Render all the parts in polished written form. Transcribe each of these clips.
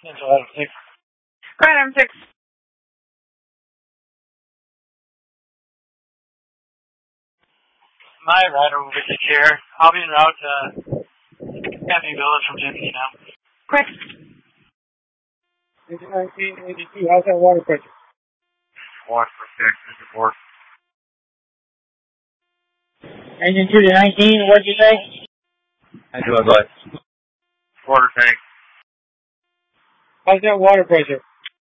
Item 6. Item 6. My rider will get the chair. I'll be en route to Camping Village from Genesee now. Quick. Engine 1982, how's that water pressure? Water pressure, 4. Engine 2 to 19, what'd you say? I do have what? Quarter tank. How's that water pressure?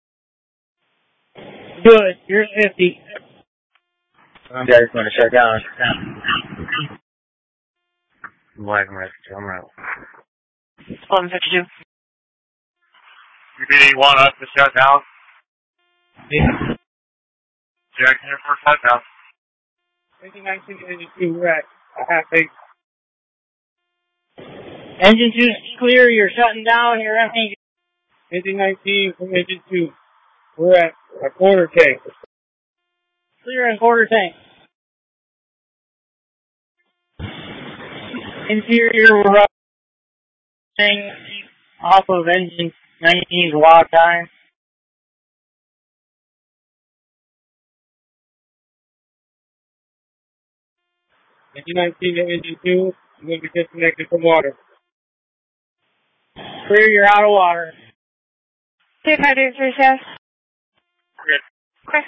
Good, you're 50. I'm just going to shut down. I'm ready. I'm out. 1152. You want us to shut down? Yeah. Jackson here for shutdown. 1982, we're at a half 8. Engine 2 clear, you're shutting down, you're empty. Engine 19 from engine 2. We're at a quarter tank. Clear and quarter tank. Interior running off of engine 19's log time. Engine 19 to engine 2, I'm going to be disconnected from water. Clear, you're out of water. 2523, yes. Good. Quick.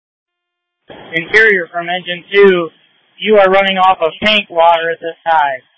Interior from engine 2, you are running off of tank water at this time.